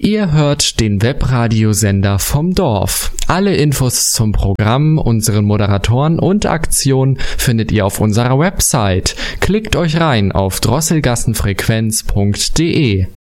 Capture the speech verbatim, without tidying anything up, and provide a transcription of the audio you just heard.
Ihr hört den Webradiosender vom Dorf. Alle Infos zum Programm, unseren Moderatoren und Aktionen findet ihr auf unserer Website. Klickt euch rein auf drosselgassenfrequenz punkt de.